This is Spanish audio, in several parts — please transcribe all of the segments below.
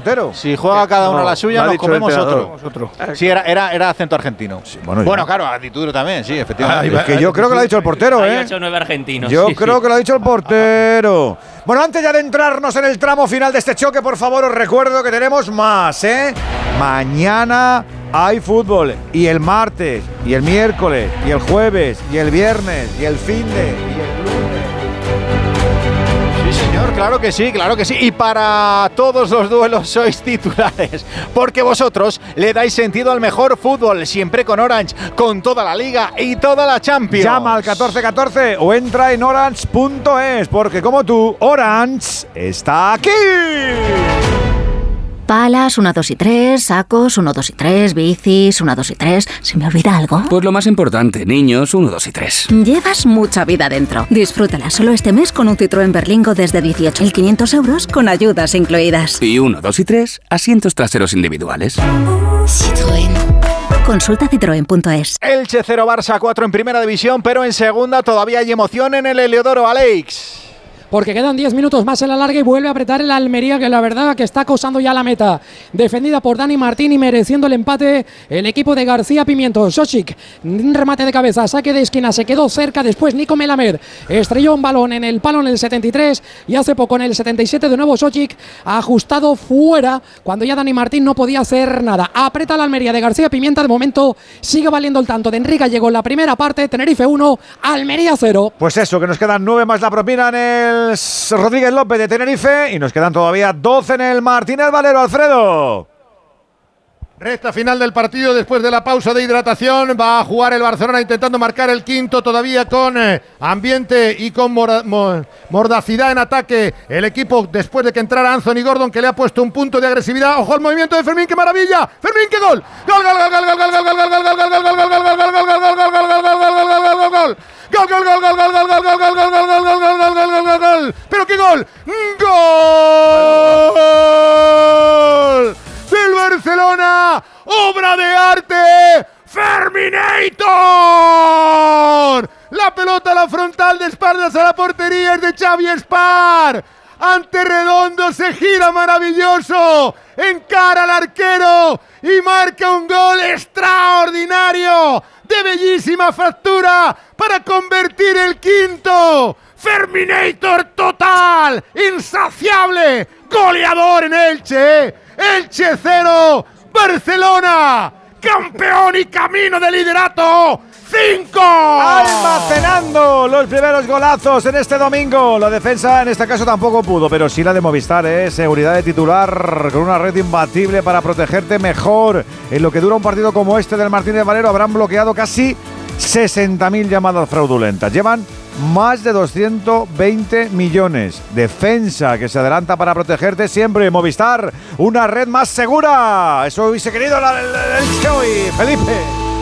portero. Si juega cada uno a la suya, nos comemos otro. Sí, era acento argentino. Sí, bueno, claro, actitud también, sí, efectivamente. Es que yo creo que lo ha dicho el portero, Hay 8 o 9 argentinos. Yo creo que lo ha dicho el portero. Bueno, antes ya de entrarnos en el tramo final de este choque, por favor, os recuerdo que tenemos más, Mañana hay fútbol, y el martes, y el miércoles, y el jueves, y el viernes, y el finde, y el lunes. Sí, señor, claro que sí. Y para todos los duelos sois titulares, porque vosotros le dais sentido al mejor fútbol, siempre con Orange, con toda la Liga y toda la Champions. Llama al 1414 o entra en orange.es, porque como tú, Orange está aquí. Palas, 1, 2 y 3, sacos, 1, 2 y 3, bicis, 1, 2 y 3. ¿Se me olvida algo? Pues lo más importante, niños, 1, 2 y 3. Llevas mucha vida dentro. Disfrútala solo este mes con un Citroën Berlingo desde 18.500 euros con ayudas incluidas. Y 1, 2 y 3, asientos traseros individuales. Citroën. Consulta citroen.es. Elche 0, Barça 4 en primera división, pero en segunda todavía hay emoción en el Heliodoro, Alex. Porque quedan 10 minutos más en la larga y vuelve a apretar el Almería, que la verdad que está acosando ya la meta. Defendida por Dani Martín y mereciendo el empate el equipo de García Pimiento. Sochik, un remate de cabeza, saque de esquina, se quedó cerca. Después Nico Melamed estrelló un balón en el palo en el 73 y hace poco en el 77 de nuevo Sochik ajustado fuera cuando ya Dani Martín no podía hacer nada. Aprieta la Almería de García Pimienta. De momento sigue valiendo el tanto de Enrique. Llegó en la primera parte. Tenerife 1, Almería 0. Pues eso, que nos quedan 9 más la propina en el Rodríguez López de Tenerife y nos quedan todavía 12 en el Martínez Valero. Alfredo. Recta final del partido después de la pausa de hidratación. Va a jugar el Barcelona intentando marcar el quinto, todavía con ambiente y con mordacidad en ataque. El equipo después de que entrara Anthony Gordon, que le ha puesto un punto de agresividad. Ojo al movimiento de Fermín, qué maravilla. Fermín, qué gol. Gol, gol, gol, gol, gol, gol, gol, gol, gol, gol, gol, gol, gol, gol, gol, gol, gol, gol, gol, gol. Gol, gol, gol, gol, gol, gol, gol, gol, gol, gol, gol, gol, gol, gol, gol, gol, gol, gol. Pero qué gol. Gol del Barcelona. Obra de arte. Ferminator. La pelota a la frontal de espaldas a la portería es de Xavi Espar. Ante Redondo se gira maravilloso. Encara al arquero y marca un gol extraordinario. De bellísima factura para convertir el quinto. Ferminator total, insaciable, goleador en Elche. Elche 0, Barcelona, campeón y camino de liderato. 5. Almacenando los primeros golazos en este domingo. La defensa en este caso tampoco pudo, pero sí la de Movistar, seguridad de titular con una red imbatible para protegerte mejor. En lo que dura un partido como este del Martínez Valero habrán bloqueado casi 60.000 llamadas fraudulentas. Llevan más de 220 millones. Defensa que se adelanta para protegerte siempre. Movistar, una red más segura. Eso hubiese querido el Elche, Felipe.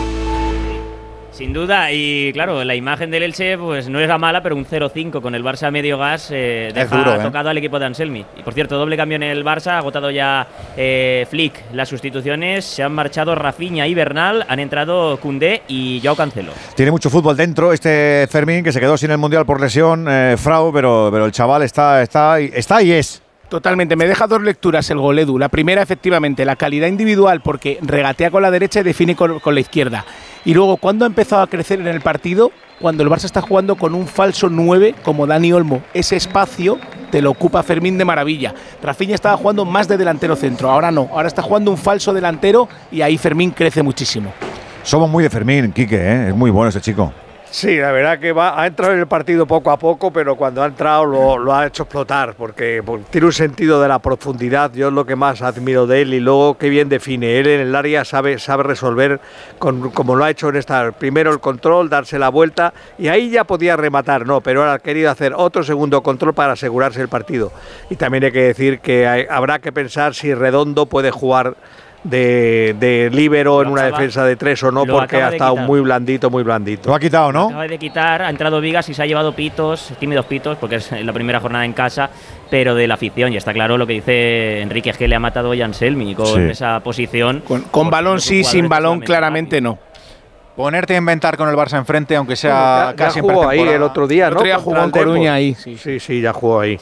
Sin duda, y claro, la imagen del Elche pues no era mala, pero un 0-5 con el Barça a medio gas deja duro, tocado al equipo de Anselmi. Y por cierto, doble cambio en el Barça, ha agotado ya Flick las sustituciones, se han marchado Rafinha y Bernal, han entrado Koundé y Joao Cancelo. Tiene mucho fútbol dentro este Fermín, que se quedó sin el Mundial por lesión, Frau, pero el chaval está y es. Totalmente, me deja dos lecturas el gol, Edu. La primera, efectivamente, la calidad individual, porque regatea con la derecha y define con la izquierda. Y luego, ¿cuándo ha empezado a crecer en el partido? Cuando el Barça está jugando con un falso 9 como Dani Olmo. Ese espacio te lo ocupa Fermín de maravilla. Rafinha estaba jugando más de delantero centro, ahora no. Ahora está jugando un falso delantero y ahí Fermín crece muchísimo. Somos muy de Fermín, Quique, es muy bueno ese chico. Sí, la verdad que ha entrado en el partido poco a poco, pero cuando ha entrado lo ha hecho explotar, porque tiene un sentido de la profundidad. Yo es lo que más admiro de él, y luego qué bien define. Él en el área sabe resolver, como lo ha hecho en esta. Primero el control, darse la vuelta, y ahí ya podía rematar, no, pero ahora ha querido hacer otro segundo control para asegurarse el partido. Y también hay que decir que habrá que pensar si Redondo puede jugar de líbero en una defensa de 3 o no, porque ha estado muy blandito. Lo ha quitado, ¿no? Acaba de quitar, ha entrado Vigas y se ha llevado tímidos pitos, porque es la primera jornada en casa, pero de la afición. Y está claro lo que dice Enrique, es que le ha matado hoy a Anselmi con esa posición. Con balón sí, sin balón claramente no. Ponerte a inventar con el Barça enfrente, aunque sea casi en pretemporada. Ahí el otro día, ¿no? El otro día jugó en Coruña ahí. Sí, ya jugó ahí.